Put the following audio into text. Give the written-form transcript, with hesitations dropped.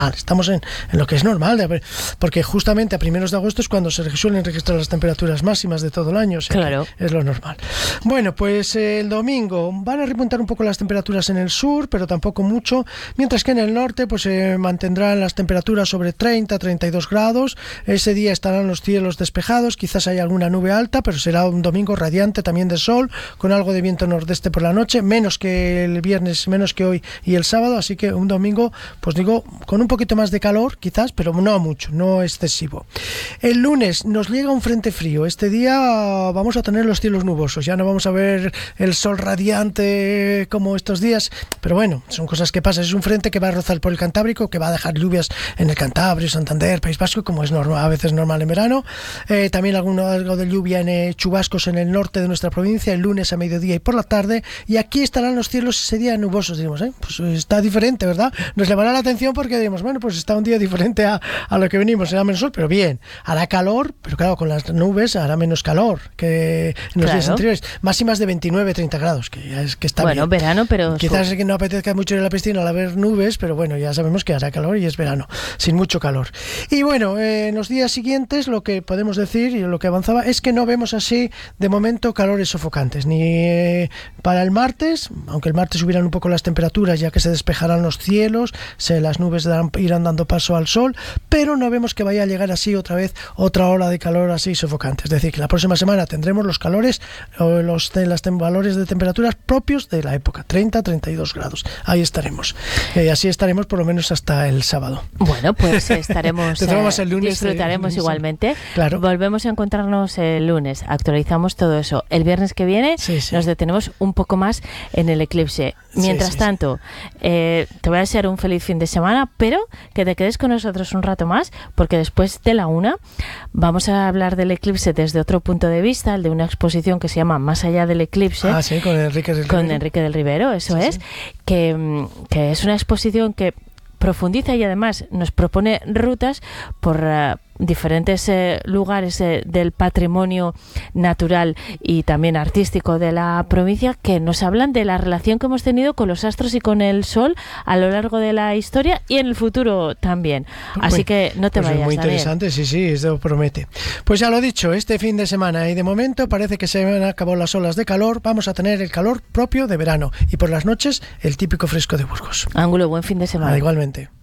Estamos en lo que es normal, porque justamente a primeros de agosto es cuando se suelen registrar las temperaturas máximas de todo el año, o sea, claro, es lo normal. Bueno, pues el domingo van a repuntar un poco las temperaturas en el sur, pero tampoco mucho, mientras que en el norte pues se mantendrán las temperaturas sobre 30-32 grados. Ese día estarán los cielos despejados, quizás haya alguna nube alta, pero será un domingo radiante también de sol, con algo de viento nordeste por la noche, menos que el viernes, menos que hoy y el sábado, así que un domingo, pues digo, con un poquito más de calor quizás, pero no mucho, no excesivo. El lunes nos llega un frente frío. Este día vamos a tener los cielos nubosos, ya no vamos a ver el sol radiante como estos días, pero bueno, son cosas que pasan. Es un frente que va a rozar por el Cantábrico, que va a dejar lluvias en el Cantábrico, Santander, País Vasco, como es normal, a veces normal en verano. También algo de lluvia en chubascos en el norte de nuestra provincia, el lunes a mediodía y por la tarde, y aquí estarán los cielos ese día nubosos, digamos, pues está diferente, ¿verdad? Nos llamará la atención porque digamos, bueno, pues está un día diferente a lo que venimos, será menos sol, pero bien, hará calor, pero claro, con las nubes hará menos calor que en los días anteriores, máximas de 29-30 grados, que ya es que está bueno, bien. Verano, pero quizás es que no apetezca mucho ir a la piscina al haber nubes, pero bueno, ya sabemos que hará calor y es verano, sin mucho calor. Y bueno, en los días siguientes lo que podemos decir y lo que avanzaba es que no vemos así de momento calores sofocantes, ni para el martes, aunque el martes subirán un poco las temperaturas ya que se despejarán los cielos, las nubes irán dando paso al sol, pero no vemos que vaya a llegar así otra vez otra ola de calor así sofocante. Es decir, que la próxima semana tendremos los calores o los valores de temperaturas propios de la época, 30-32 grados. Ahí estaremos. Así estaremos por lo menos hasta el sábado. Bueno, pues estaremos el lunes, disfrutaremos igualmente. Claro. Volvemos a encontrarnos el lunes, actualizamos todo eso. El viernes que viene nos detenemos un poco más en el eclipse. Mientras tanto, te voy a desear un feliz fin de semana, pero que te quedes con nosotros un rato más, porque después de la 1 vamos a hablar del eclipse desde otro punto de vista, el de una exposición que se llama Más allá del eclipse. Con Enrique del Rivero. Con Enrique del Rivero, eso es. Que es una exposición que profundiza y además nos propone rutas por diferentes lugares del patrimonio natural y también artístico de la provincia, que nos hablan de la relación que hemos tenido con los astros y con el sol a lo largo de la historia y en el futuro también. Así que no te vayas, es muy Daniel. interesante, sí, eso promete. Pues ya lo dicho, este fin de semana y de momento parece que se han acabado las olas de calor, vamos a tener el calor propio de verano y por las noches el típico fresco de Burgos. Ángulo, buen fin de semana. Igualmente.